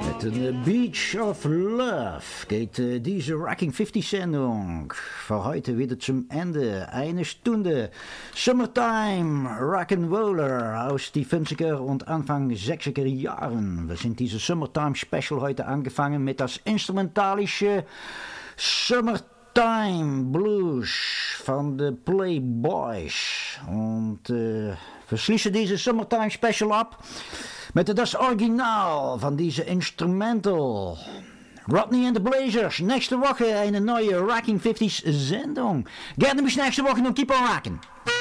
Met een Beach of Love geht diese Rocking 50-Sendung für heute wieder zum Ende. Eine Stunde Summertime Rock'n'Roller aus die 50er und Anfang 60er Jahren. Wir sind diese Summertime Special heute angefangen mit das instrumentalische Summertime Blues von The Playboys. Und wir schließen diese Summertime Special ab met das Original van deze Instrumental. Rodney and the Blazers. Nächste Woche eine neue Rocking 50s Sendung. Gerne bis nächste Woche und keep on rocking.